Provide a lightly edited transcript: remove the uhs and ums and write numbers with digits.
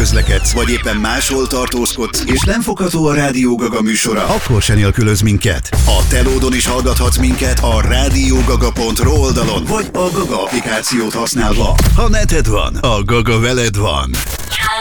közlekedsz, vagy éppen máshol tartózkodsz, és nem fogható a Rádió Gaga műsora, akkor se nélkülöz minket. A Telódon is hallgathatsz minket a radiogaga.ro oldalon, vagy a Gaga applikációt használva. Ha neted van, a Gaga veled van.